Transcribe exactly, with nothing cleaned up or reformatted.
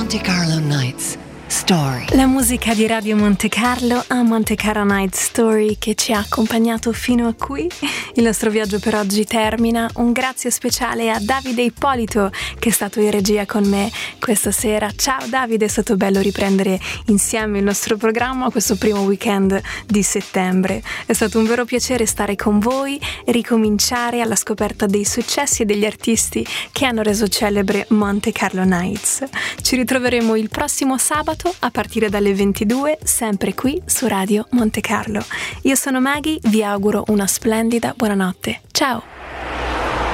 Monte Carlo Nights Story. La musica di Radio Monte Carlo a Monte Carlo Night Story che ci ha accompagnato fino a qui. Il nostro viaggio per oggi termina. Un grazie speciale a Davide Ippolito che è stato in regia con me questa sera. Ciao Davide, è stato bello riprendere insieme il nostro programma questo primo weekend di settembre. È stato un vero piacere stare con voi e ricominciare alla scoperta dei successi e degli artisti che hanno reso celebre Monte Carlo Nights. Ci ritroveremo il prossimo sabato a partire dalle ventidue, sempre qui su Radio Monte Carlo. Io sono Maggie, vi auguro una splendida buonanotte. Ciao!